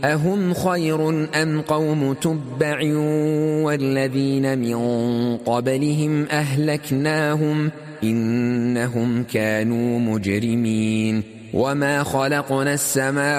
أهم خير أم قوم تبع والذين من قبلهم أهلكناهم إنهم كانوا مجرمين وما خلقنا السماوات